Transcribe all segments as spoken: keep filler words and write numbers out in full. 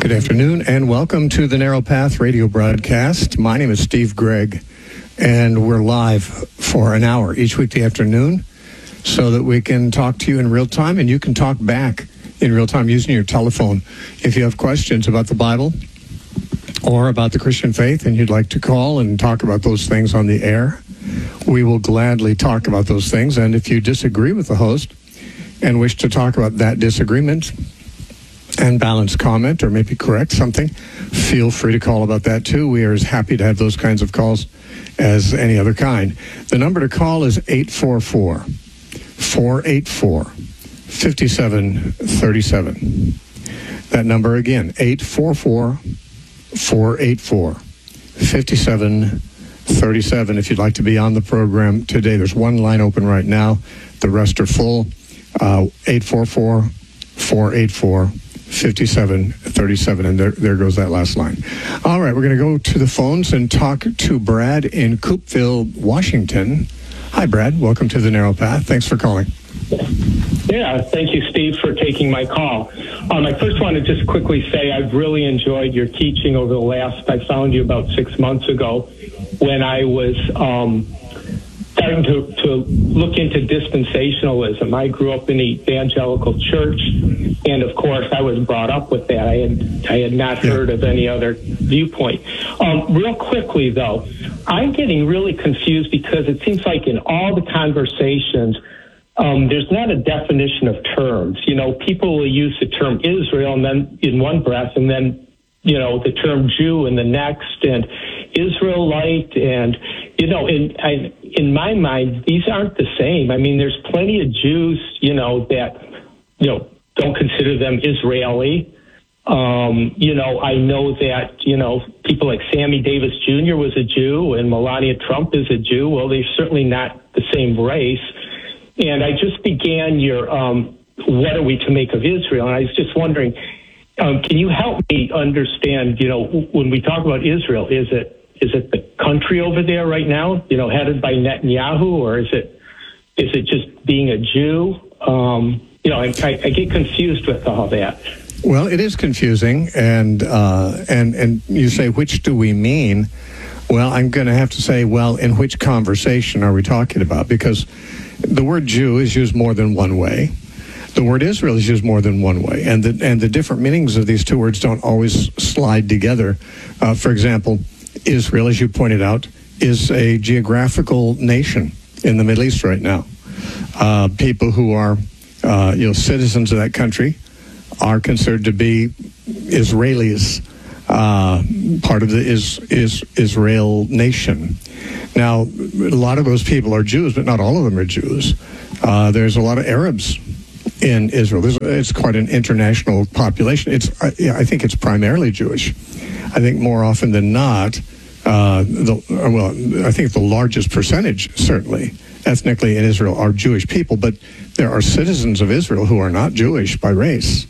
Good afternoon and welcome to the Narrow Path radio broadcast. My name is Steve Gregg and we're live for an hour each weekday afternoon so that we can talk to you in real time and you can talk back in real time using your telephone. If you have questions about the Bible or about the Christian faith and you'd like to call and talk about those things on the air, we will gladly talk about those things. And if you disagree with the host and wish to talk about that disagreement and balance comment or maybe correct something, feel free to call about that too. We are as happy to have those kinds of calls as any other kind. The number to call is eight four four, four eight four, five seven three seven. That number again, eight four four, four eight four, five seven three seven. If you'd like to be on the program today, there's one line open right now. The rest are full. Uh, eight four four, four eight four, five seven three seven, and there, there goes that last line. All right, we're going to go to the phones and talk to Brad in Coopeville, Washington. Hi, Brad. Welcome to the Narrow Path. Thanks for calling. Yeah, thank you, Steve, for taking my call. Um, I first want to just quickly say I've really enjoyed your teaching over the last, I found you about six months ago when I was um, starting to, to look into dispensationalism. I grew up in the evangelical church, and of course I was brought up with that. I had I had not heard of any other viewpoint. Um, real quickly, though, I'm getting really confused because it seems like in all the conversations, um, there's not a definition of terms. You know, people will use the term Israel and then in one breath, and then, you know, the term Jew in the next, and Israelite, and, you know, in I, in my mind, these aren't the same. I mean, there's plenty of Jews, you know, that, you know, don't consider them Israeli. Um, you know, I know that, you know, people like Sammy Davis Junior was a Jew and Melania Trump is a Jew. Well, they're certainly not the same race. And I just began your, um, what are we to make of Israel? And I was just wondering, um, can you help me understand, you know, when we talk about Israel, is it is it the country over there right now, you know, headed by Netanyahu, or is it is it just being a Jew? Um, you know, I, I, I get confused with all that. Well, it is confusing, and uh, and and you say, which do we mean? Well, I'm going to have to say, well, in which conversation are we talking about? Because the word Jew is used more than one way. The word Israel is used more than one way, and the and the different meanings of these two words don't always slide together. Uh, for example, Israel, as you pointed out, is a geographical nation in the Middle East right now. Uh, people who are, uh, you know, citizens of that country are considered to be Israelis, uh, part of the is, is Israel nation. Now, a lot of those people are Jews, but not all of them are Jews. Uh, there's a lot of Arabs in Israel. There's, it's quite an international population. It's, I, I think it's primarily Jewish. I think more often than not, uh, the, well, I think the largest percentage, certainly, ethnically in Israel are Jewish people, but there are citizens of Israel who are not Jewish by race.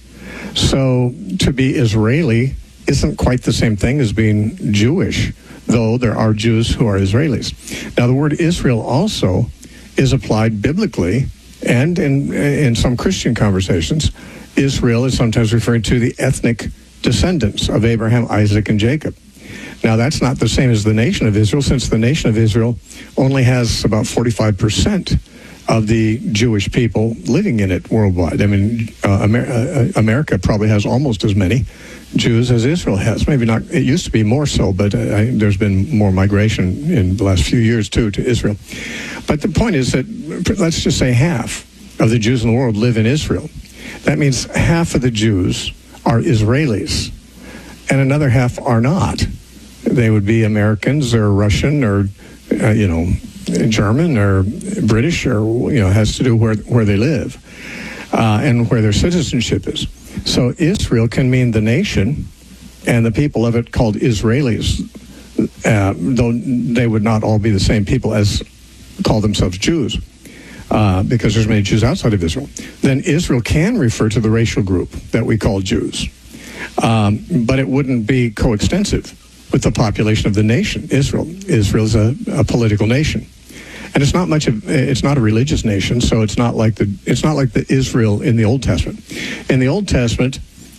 So to be Israeli isn't quite the same thing as being Jewish, though there are Jews who are Israelis. Now, the word Israel also is applied biblically, and in in some Christian conversations, Israel is sometimes referring to the ethnic descendants of Abraham, Isaac, and Jacob. Now, that's not the same as the nation of Israel, since the nation of Israel only has about forty-five percent of the Jewish people living in it worldwide. I mean, uh, Amer- uh, America probably has almost as many Jews as Israel has. Maybe not, it used to be more so, but uh, I, there's been more migration in the last few years, too, to Israel. But the point is that, let's just say half of the Jews in the world live in Israel. That means half of the Jews are Israelis, and another half are not. They would be Americans or Russian or, uh, you know, German or British, or, you know, has to do where where they live uh, and where their citizenship is. So Israel can mean the nation, and the people of it called Israelis, uh, though they would not all be the same people as call themselves Jews, uh, because there's many Jews outside of Israel. Then Israel can refer to the racial group that we call Jews, um, but it wouldn't be coextensive with the population of the nation, Israel. Israel is a, a political nation. And it's not much of, it's not a religious nation, so it's not like the it's not like the Israel in the Old Testament. In the Old Testament,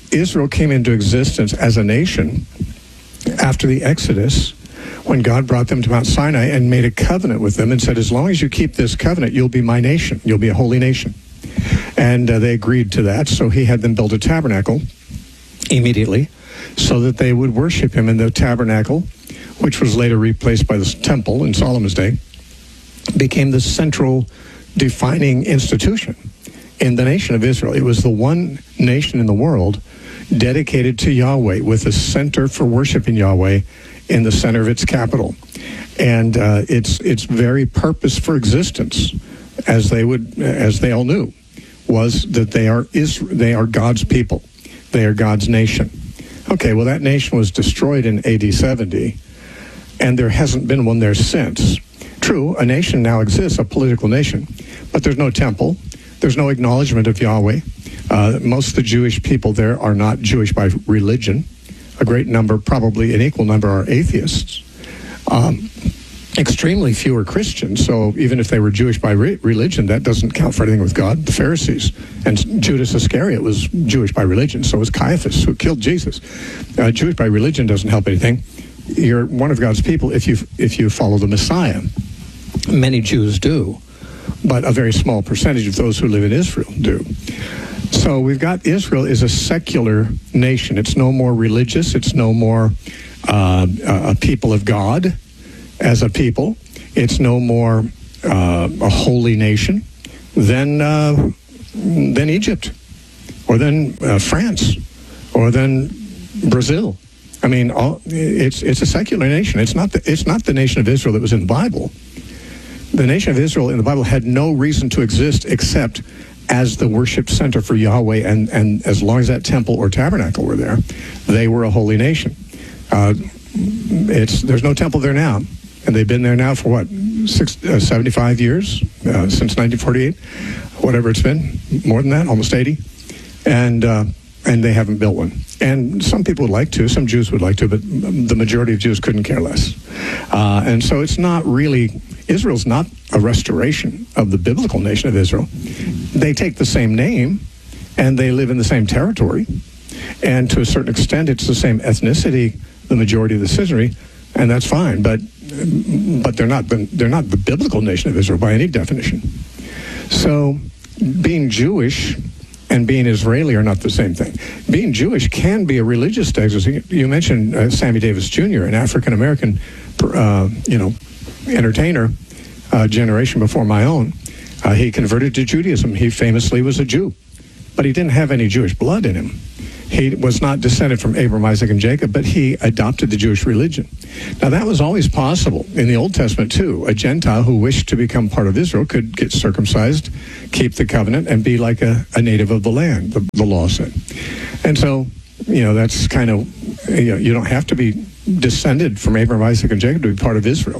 Israel came into existence as a nation after the Exodus, when God brought them to Mount Sinai and made a covenant with them and said, as long as you keep this covenant, you'll be my nation. You'll be a holy nation. And uh, they agreed to that, so he had them build a tabernacle immediately so that they would worship him in the tabernacle, which was later replaced by the temple in Solomon's day, became the central defining institution in the nation of Israel. It was the one nation in the world dedicated to Yahweh, with a center for worshiping Yahweh in the center of its capital. And uh, its its very purpose for existence, as they would, as they all knew, was that they are is they are God's people. They are God's nation. Okay, well, that nation was destroyed in A D seventy, and there hasn't been one there since. True, a nation now exists, a political nation, but there's no temple. There's no acknowledgement of Yahweh. Uh, most of the Jewish people there are not Jewish by religion. A great number, probably an equal number, are atheists. Um, extremely few are Christians, so even if they were Jewish by re- religion, that doesn't count for anything with God. The Pharisees and Judas Iscariot was Jewish by religion, so was Caiaphas, who killed Jesus. Uh, Jewish by religion doesn't help anything. You're one of God's people if you if you follow the Messiah. Many Jews do, but a very small percentage of those who live in Israel do. So we've got Israel is a secular nation. It's no more religious. It's no more uh, a people of God as a people. It's no more uh, a holy nation than uh, than Egypt, or than uh, France, or than Brazil. I mean, all, it's it's a secular nation. It's not the, it's not the nation of Israel that was in the Bible. The nation of Israel in the Bible had no reason to exist except as the worship center for Yahweh, and, and as long as that temple or tabernacle were there, they were a holy nation. Uh, it's there's no temple there now, and they've been there now for what, six, uh, seventy-five years, uh, since nineteen forty-eight, whatever it's been, more than that, almost eighty, and uh, and they haven't built one. And some people would like to, some Jews would like to, but the majority of Jews couldn't care less. Uh, and so it's not really, Israel's not a restoration of the biblical nation of Israel. They take the same name, and they live in the same territory, and to a certain extent, it's the same ethnicity, the majority of the citizenry, and that's fine. But but they're not the, they're not the biblical nation of Israel by any definition. So, being Jewish and being Israeli are not the same thing. Being Jewish can be a religious designation. You mentioned uh, Sammy Davis Junior, an African American, uh, you know, entertainer, uh, generation before my own. Uh, he converted to Judaism. He famously was a Jew, but he didn't have any Jewish blood in him. He was not descended from Abraham, Isaac, and Jacob, but he adopted the Jewish religion. Now, that was always possible in the Old Testament, too. A Gentile who wished to become part of Israel could get circumcised, keep the covenant, and be like a, a native of the land, the, the law said. And so, you know, that's kind of, you know, you don't have to be descended from Abraham, Isaac, and Jacob to be part of Israel.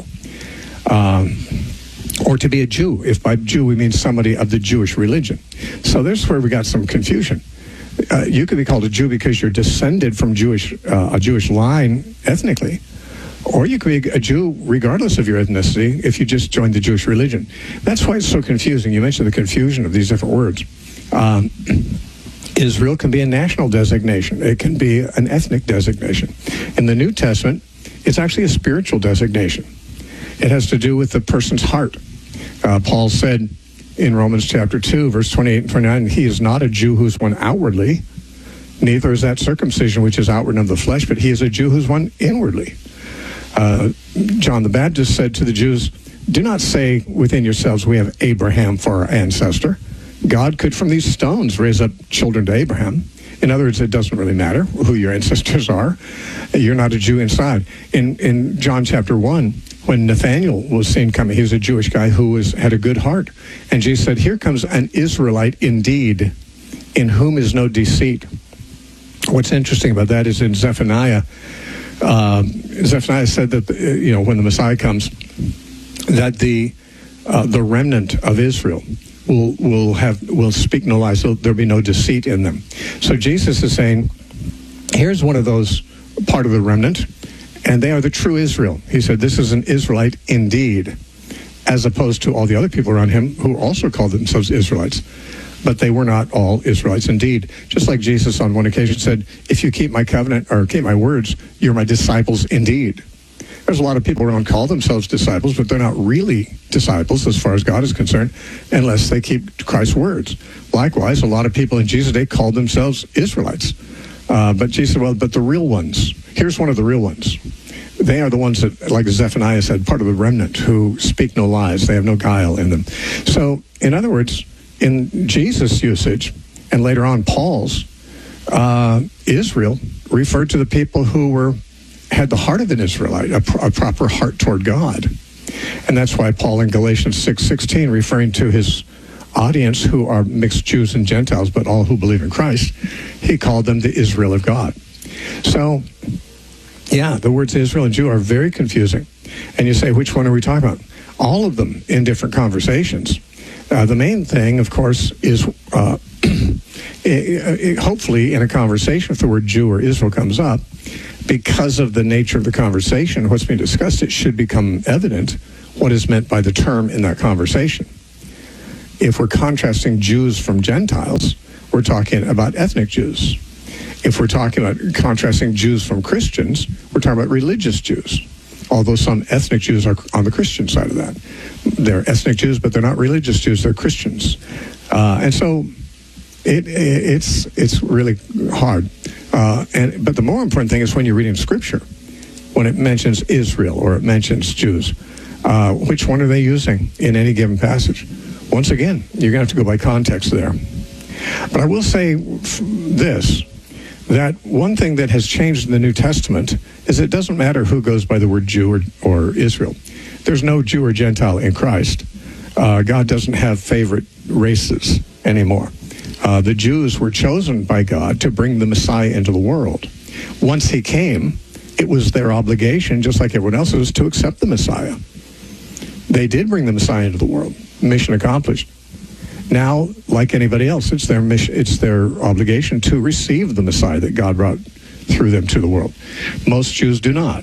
Um, or to be a Jew, if by Jew we mean somebody of the Jewish religion. So there's where we got some confusion. Uh, you could be called a Jew because you're descended from Jewish uh, a Jewish line ethnically, or you could be a Jew regardless of your ethnicity if you just joined the Jewish religion. That's why it's so confusing. You mentioned the confusion of these different words. Um, Israel can be a national designation. It can be an ethnic designation. In the New Testament, it's actually a spiritual designation. It has to do with the person's heart. Uh, Paul said in Romans chapter two, verse twenty-eight and twenty-nine, he is not a Jew who's one outwardly, neither is that circumcision which is outward of the flesh, but he is a Jew who's one inwardly. Uh, John the Baptist said to the Jews, do not say within yourselves, we have Abraham for our ancestor. God could from these stones raise up children to Abraham. In other words, it doesn't really matter who your ancestors are. You're not a Jew inside. In in John chapter one, when Nathanael was seen coming, he was a Jewish guy who was had a good heart. And Jesus said, here comes an Israelite indeed, in whom is no deceit. What's interesting about that is in Zephaniah, uh, Zephaniah said that, you know, when the Messiah comes, that the uh, the remnant of Israel will will have will speak no lies, so there'll be no deceit in them. So Jesus is saying, here's one of those part of the remnant, and they are the true Israel. He said, this is an Israelite indeed, as opposed to all the other people around him who also called themselves Israelites. but they were not all Israelites. Indeed, just like Jesus on one occasion said, if you keep my covenant or keep my words, you're my disciples indeed. There's a lot of people who don't call themselves disciples, but they're not really disciples as far as God is concerned unless they keep Christ's words. Likewise, a lot of people in Jesus' day called themselves Israelites. Uh, but Jesus said, well, but the real ones, here's one of the real ones. They are the ones that, like Zephaniah said, part of the remnant who speak no lies. They have no guile in them. So, in other words, in Jesus' usage, and later on Paul's, uh, Israel referred to the people who were had the heart of an Israelite, a, pr- a proper heart toward God. And that's why Paul in Galatians six sixteen, referring to his audience who are mixed Jews and Gentiles, but all who believe in Christ, he called them the Israel of God. So, yeah, the words Israel and Jew are very confusing. And you say, which one are we talking about? All of them in different conversations. Uh, the main thing, of course, is uh, it, it, hopefully in a conversation, if the word Jew or Israel comes up, because of the nature of the conversation, what's being discussed, it should become evident what is meant by the term in that conversation. If we're contrasting Jews from Gentiles, we're talking about ethnic Jews. If we're talking about contrasting Jews from Christians, we're talking about religious Jews. Although some ethnic Jews are on the Christian side of that. They're ethnic Jews, but they're not religious Jews, they're Christians. Uh, and so it, it, it's it's really hard. Uh, and but the more important thing is when you're reading Scripture, when it mentions Israel or it mentions Jews, uh, which one are they using in any given passage? Once again, you're going to have to go by context there. But I will say this, that one thing that has changed in the New Testament is it doesn't matter who goes by the word Jew or, or Israel. There's no Jew or Gentile in Christ. Uh, God doesn't have favorite races anymore. Uh, the Jews were chosen by God to bring the Messiah into the world. Once he came, it was their obligation, just like everyone else's, to accept the Messiah. They did bring the Messiah into the world. Mission accomplished. Now, like anybody else, it's their mission, it's their obligation to receive the Messiah that God brought through them to the world. Most Jews do not.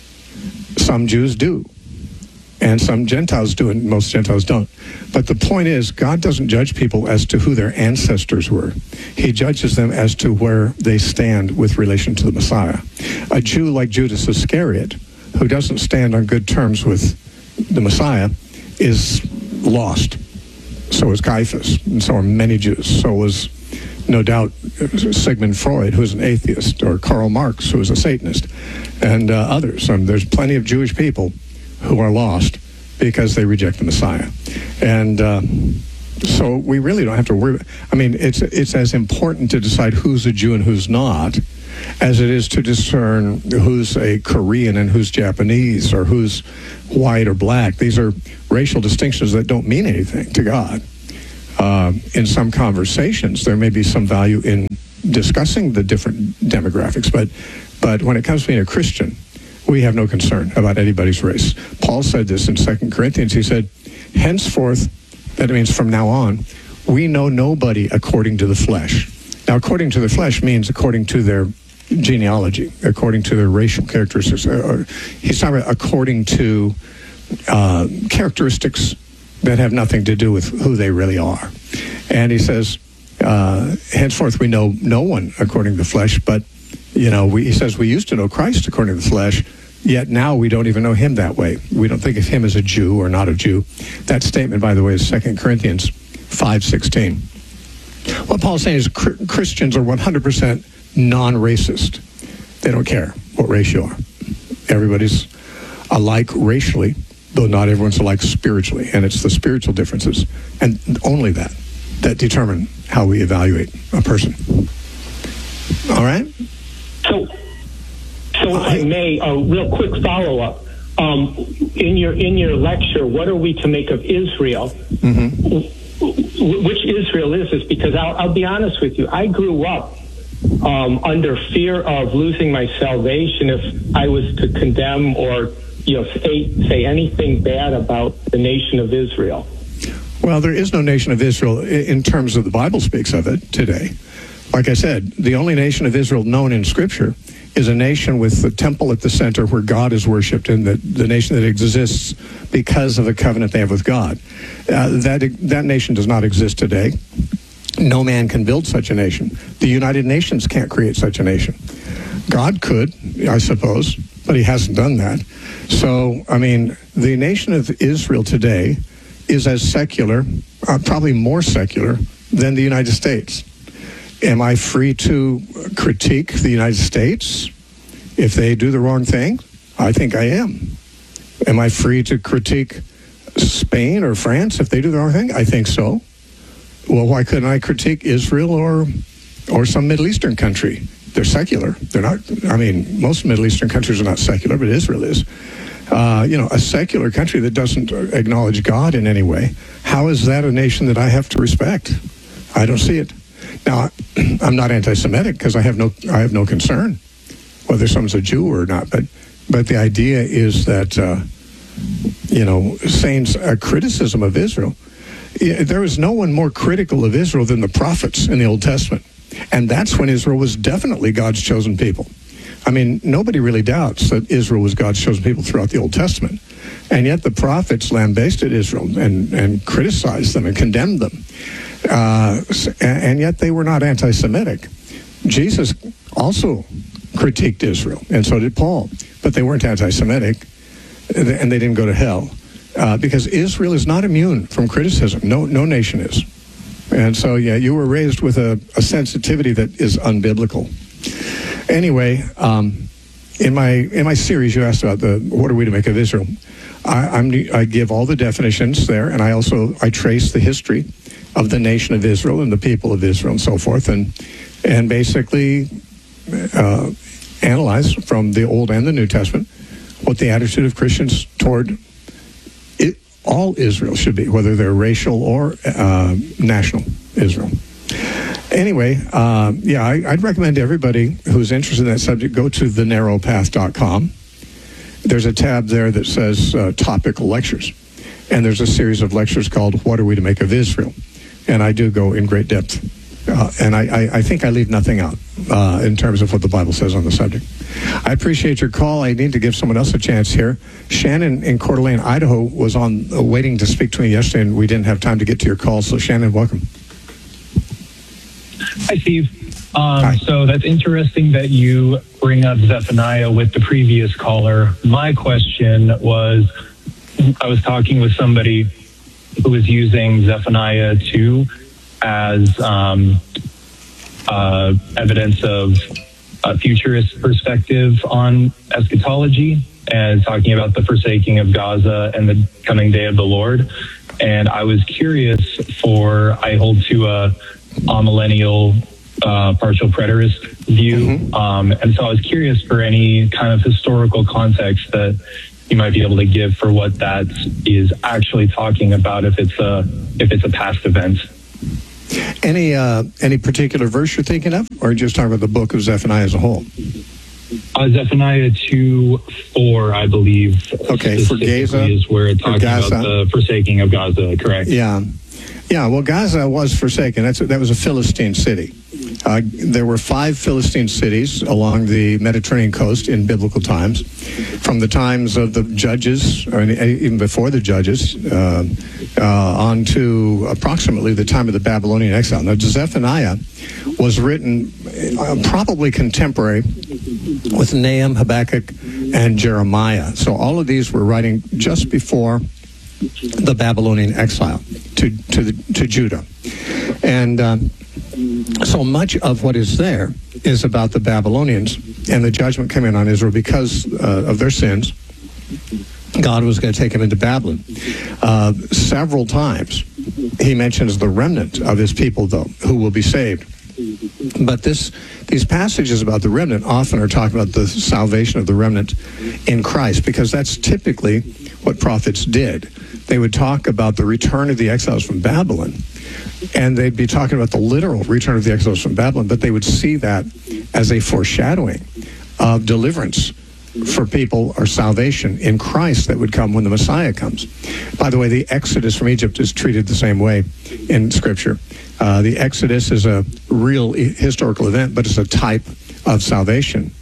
Some Jews do. And some Gentiles do, and most Gentiles don't. But the point is, God doesn't judge people as to who their ancestors were. He judges them as to where they stand with relation to the Messiah. A Jew like Judas Iscariot, who doesn't stand on good terms with the Messiah, is lost. So is Caiaphas, and so are many Jews. So was, no doubt, Sigmund Freud, who is an atheist, or Karl Marx, who is a Satanist, and uh, others. And there's plenty of Jewish people who are lost because they reject the Messiah. And uh, so we really don't have to worry. I mean, it's it's as important to decide who's a Jew and who's not as it is to discern who's a Korean and who's Japanese or who's white or black. These are racial distinctions that don't mean anything to God. Uh, in some conversations, there may be some value in discussing the different demographics, but but when it comes to being a Christian, we have no concern about anybody's race. Paul said this in Second Corinthians. He said, henceforth, that means from now on, we know nobody according to the flesh. Now, according to the flesh means according to their genealogy, according to their racial characteristics. Or he's talking about according to uh, characteristics that have nothing to do with who they really are. And he says, uh, henceforth, we know no one according to the flesh, but You know, we, he says we used to know Christ according to the flesh, yet now we don't even know him that way. We don't think of him as a Jew or not a Jew. That statement, by the way, is Second Corinthians five sixteen. What Paul's saying is Christians are one hundred percent non-racist. They don't care what race you are. Everybody's alike racially, though not everyone's alike spiritually. And it's the spiritual differences, and only that, that determine how we evaluate a person. All right? So, so if I may, a real quick follow-up. Um, in your in your lecture, what are we to make of Israel? Mm-hmm. Which Israel is this? Because I'll, I'll be honest with you, I grew up um, under fear of losing my salvation if I was to condemn or you know say say anything bad about the nation of Israel. Well, there is no nation of Israel in terms of the Bible speaks of it today. Like I said, the only nation of Israel known in Scripture is a nation with the temple at the center where God is worshipped, and the, the nation that exists because of the covenant they have with God. Uh, that that nation does not exist today. No man can build such a nation. The United Nations can't create such a nation. God could, I suppose, but he hasn't done that. So, I mean, the nation of Israel today is as secular, uh, probably more secular, than the United States. Am I free to critique the United States if they do the wrong thing? I think I am. Am I free to critique Spain or France if they do the wrong thing? I think so. Well, why couldn't I critique Israel or or some Middle Eastern country? They're secular. They're not, I mean, most Middle Eastern countries are not secular, but Israel is. Uh, you know, a secular country that doesn't acknowledge God in any way. How is that a nation that I have to respect? I don't see it. Now, I'm not anti-Semitic because I have no I have no concern whether someone's a Jew or not. But but the idea is that uh, you know, saying a criticism of Israel. There is no one more critical of Israel than the prophets in the Old Testament. And that's when Israel was definitely God's chosen people. I mean, nobody really doubts that Israel was God's chosen people throughout the Old Testament. And yet the prophets lambasted Israel and, and criticized them and condemned them. Uh, and yet they were not anti-Semitic. Jesus also critiqued Israel, and so did Paul. But they weren't anti-Semitic, and they didn't go to hell. Uh, because Israel is not immune from criticism. No, no nation is. And so, yeah, you were raised with a, a sensitivity that is unbiblical. Anyway, um, in my in my series, you asked about the what are we to make of Israel. I, I'm, I give all the definitions there, and I also I trace the history of the nation of Israel and the people of Israel and so forth, and and basically uh, analyze from the Old and the New Testament what the attitude of Christians toward it, all Israel should be, whether they're racial or uh, national Israel. Anyway, uh, yeah, I, I'd recommend to everybody who's interested in that subject, go to the narrow path dot com. There's a tab there that says uh, topical lectures. And there's a series of lectures called What Are We to Make of Israel? And I do go in great depth. Uh, and I, I, I think I leave nothing out uh, in terms of what the Bible says on the subject. I appreciate your call. I need to give someone else a chance here. Shannon in Coeur d'Alene, Idaho, was on uh, waiting to speak to me yesterday, and we didn't have time to get to your call. So, Shannon, welcome. Hi, Steve. Um, Hi. So that's interesting that you bring up Zephaniah with the previous caller. My question was, I was talking with somebody who was using Zephaniah two as um, uh, evidence of a futurist perspective on eschatology and talking about the forsaking of Gaza and the coming day of the Lord. And I was curious for, I hold to a amillennial uh, partial preterist view. Mm-hmm. Um, and so I was curious for any kind of historical context that you might be able to give for what that is actually talking about, if it's a, if it's a past event. Any uh, any particular verse you're thinking of, or just talking about the book of Zephaniah as a whole? Uh, Zephaniah two four, I believe. Okay, for Gaza is where it talks about the forsaking of Gaza. Correct. Yeah, yeah. Well, Gaza was forsaken. That's that was a Philistine city. Uh, there were five Philistine cities along the Mediterranean coast in biblical times, from the times of the judges, or even before the judges, uh, uh, on to approximately the time of the Babylonian exile. Now, Zephaniah was written uh, probably contemporary with Nahum, Habakkuk, and Jeremiah. So all of these were writing just before the Babylonian exile to to, the, to Judah. And um, so much of what is there is about the Babylonians and the judgment coming on Israel because uh, of their sins. God was going to take them into Babylon. Uh, several times he mentions the remnant of his people, though, who will be saved. But this, these passages about the remnant often are talking about the salvation of the remnant in Christ, because that's typically what prophets did. They would talk about the return of the exiles from Babylon, and they'd be talking about the literal return of the exiles from Babylon, but they would see that as a foreshadowing of deliverance for people, or salvation in Christ that would come when the Messiah comes. By the way, the Exodus from Egypt is treated the same way in Scripture. Uh, the Exodus is a real historical event, but it's a type of salvation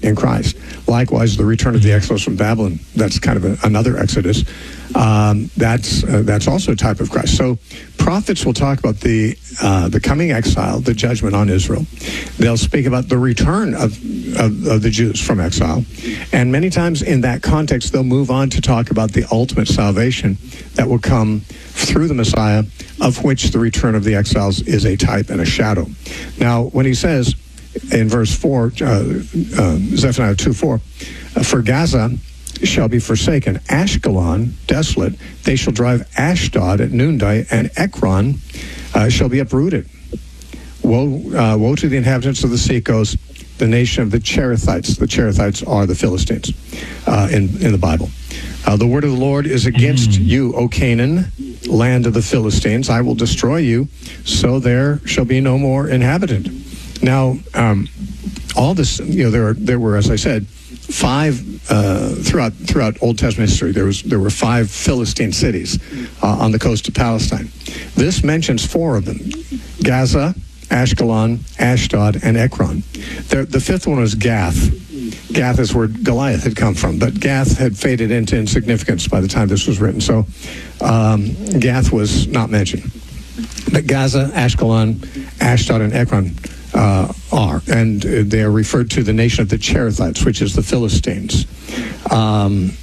in Christ. Likewise, the return of the exiles from Babylon, that's kind of a, another Exodus. Um, that's uh, that's also a type of Christ. So prophets will talk about the uh, the coming exile, the judgment on Israel. They'll speak about the return of, of, of the Jews from exile. And many times in that context, they'll move on to talk about the ultimate salvation that will come through the Messiah, of which the return of the exiles is a type and a shadow. Now, when he says in verse four, uh, uh, Zephaniah two four, for Gaza shall be forsaken, Ashkelon desolate, they shall drive Ashdod at noonday, and Ekron uh, shall be uprooted. Woe, uh, woe to the inhabitants of the seacoast, the nation of the Cherethites. The Cherethites are the Philistines uh, in, in the Bible. Uh, the word of the Lord is against you, O Canaan, land of the Philistines. I will destroy you, so there shall be no more inhabitant. Now, um, all this, you know, there are, there were, as I said, five uh, throughout throughout Old Testament history. There was there were five Philistine cities uh, on the coast of Palestine. This mentions four of them: Gaza, Ashkelon, Ashdod, and Ekron. The, the fifth one was Gath. Gath is where Goliath had come from, but Gath had faded into insignificance by the time this was written. So um, Gath was not mentioned. But Gaza, Ashkelon, Ashdod, and Ekron uh, are, and they are referred to the nation of the Cherethites, which is the Philistines. Um,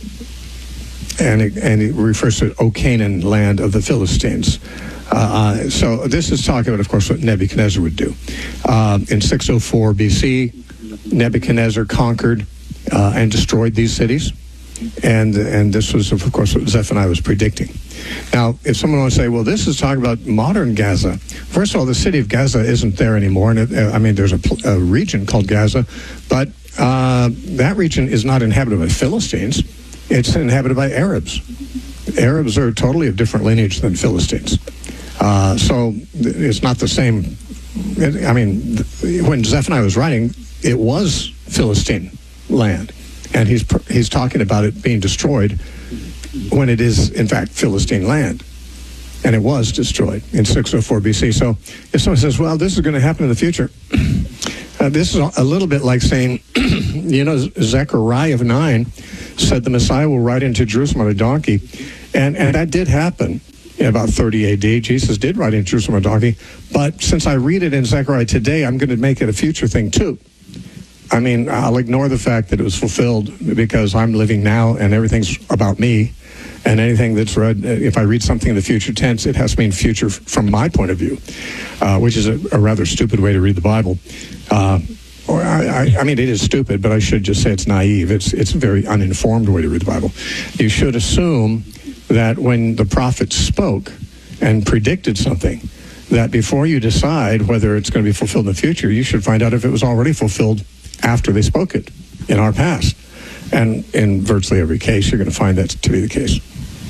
and, it, and it refers to O Canaan, land of the Philistines. Uh, so this is talking about, of course, what Nebuchadnezzar would do. Uh, in six oh four B C, Nebuchadnezzar conquered uh, and destroyed these cities. And and this was, of course, what Zephaniah was predicting. Now, if someone wants to say, well, this is talking about modern Gaza. First of all, the city of Gaza isn't there anymore. And it, I mean, there's a, a region called Gaza, but uh, that region is not inhabited by Philistines. It's inhabited by Arabs. Arabs are totally of different lineage than Philistines. Uh, so it's not the same. I mean, when Zephaniah was writing, it was Philistine land. And he's he's talking about it being destroyed when it is, in fact, Philistine land. And it was destroyed in six oh four B C. So if someone says, well, this is going to happen in the future, uh, this is a little bit like saying, you know, Zechariah of nine said the Messiah will ride into Jerusalem on a donkey. And, and that did happen in about thirty A D. Jesus did ride into Jerusalem on a donkey. But since I read it in Zechariah today, I'm going to make it a future thing too. I mean, I'll ignore the fact that it was fulfilled because I'm living now and everything's about me. And anything that's read, if I read something in the future tense, it has to mean future from my point of view, uh, which is a, a rather stupid way to read the Bible. Uh, or I, I, I mean, it is stupid, but I should just say it's naive. It's it's a very uninformed way to read the Bible. You should assume that when the prophets spoke and predicted something, that before you decide whether it's going to be fulfilled in the future, you should find out if it was already fulfilled after they spoke it in our past. And in virtually every case, you're going to find that to be the case.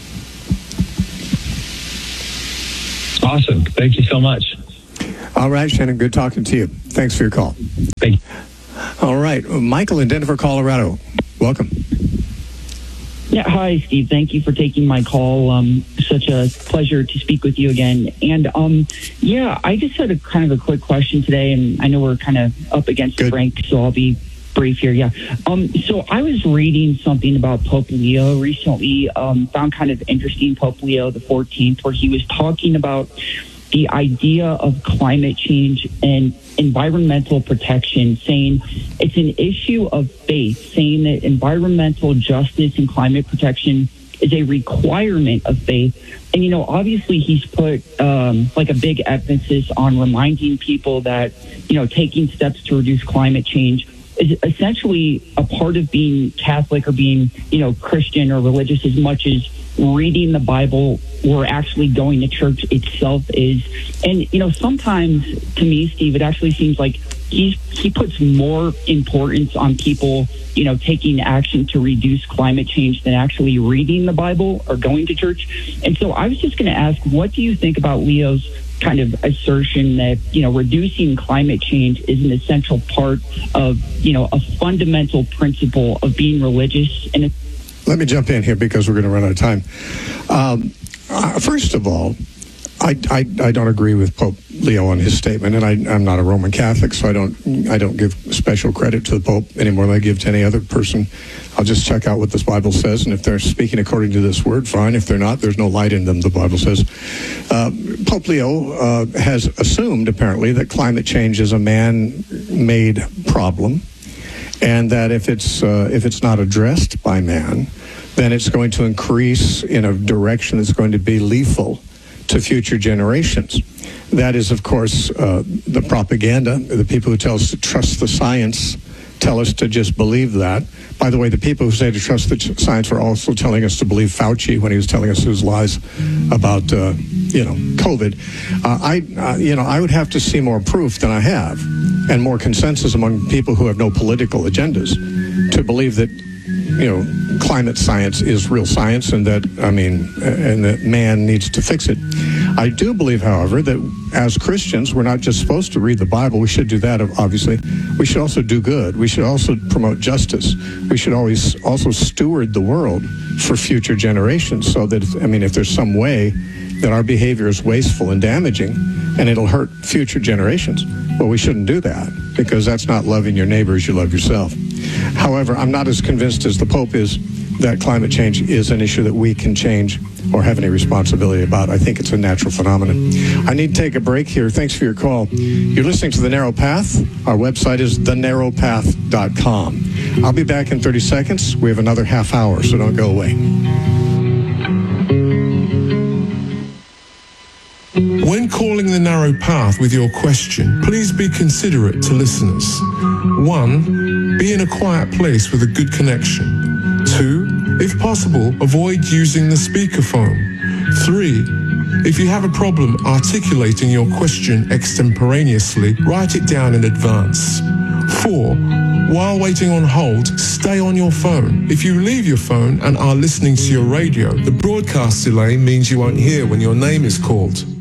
Awesome. Thank you so much. All right, Shannon, good talking to you. Thanks for your call. Thank you. All right, Michael in Denver, Colorado. Welcome. Yeah, hi, Steve. Thank you for taking my call. Um, such a pleasure to speak with you again. And um, yeah, I just had a kind of a quick question today, and I know we're kind of up against the break, so I'll be brief here. Yeah. Um, so I was reading something about Pope Leo recently. Um, found kind of interesting Pope Leo the fourteenth, where he was talking about the idea of climate change and environmental protection, saying it's an issue of faith, saying that environmental justice and climate protection is a requirement of faith. And, you know, obviously he's put um, like a big emphasis on reminding people that, you know, taking steps to reduce climate change is essentially a part of being Catholic or being, you know, Christian or religious as much as reading the Bible or actually going to church itself is. And, you know, sometimes to me, Steve, it actually seems like he's, he puts more importance on people, you know, taking action to reduce climate change than actually reading the Bible or going to church. And so I was just going to ask, what do you think about Leo's kind of assertion that, you know, reducing climate change is an essential part of, you know, a fundamental principle of being religious? And let me jump in here because we're going to run out of time. Um, uh, first of all, I, I, I don't agree with Pope Leo on his statement, and I, I'm not a Roman Catholic, so I don't I don't give special credit to the Pope any more than I give to any other person. I'll just check out what this Bible says, and if they're speaking according to this word, fine. If they're not, there's no light in them, the Bible says. Uh, Pope Leo uh, has assumed, apparently, that climate change is a man-made problem, and that if it's uh, if it's not addressed by man, then it's going to increase in a direction that's going to be lethal to future generations. That is, of course, uh, the propaganda. The people who tell us to trust the science tell us to just believe that. By the way, the people who say to trust the science are also telling us to believe Fauci when he was telling us his lies about, uh, you know, COVID. Uh, I, uh, you know, I would have to see more proof than I have, and more consensus among people who have no political agendas, to believe that, you know, climate science is real science, and that, I mean, and that man needs to fix it. I do believe, however, that as Christians, we're not just supposed to read the Bible. We should do that, obviously. We should also do good. We should also promote justice. We should always also steward the world for future generations, so that, I mean, if there's some way that our behavior is wasteful and damaging and it'll hurt future generations, well, we shouldn't do that, because that's not loving your neighbor as you love yourself. However, I'm not as convinced as the Pope is that climate change is an issue that we can change or have any responsibility about. I think it's a natural phenomenon. I need to take a break here. Thanks for your call. You're listening to The Narrow Path. Our website is the narrow path dot com. I'll be back in thirty seconds. We have another half hour, so don't go away. When calling The Narrow Path with your question, please be considerate to listeners. One, be in a quiet place with a good connection. Two, if possible, avoid using the speakerphone. Three, if you have a problem articulating your question extemporaneously, write it down in advance. Four, while waiting on hold, stay on your phone. If you leave your phone and are listening to your radio, the broadcast delay means you won't hear when your name is called.